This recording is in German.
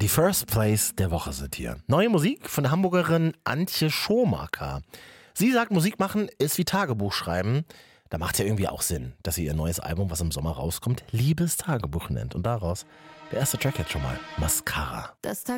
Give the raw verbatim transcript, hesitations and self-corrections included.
Die First Place der Woche sind hier. Neue Musik von der Hamburgerin Antje Schomaker. Sie sagt, Musik machen ist wie Tagebuch schreiben. Da macht ja irgendwie auch Sinn, dass sie ihr neues Album, was im Sommer rauskommt, Liebestagebuch nennt. Und daraus der erste Track jetzt schon mal, Mascara. Das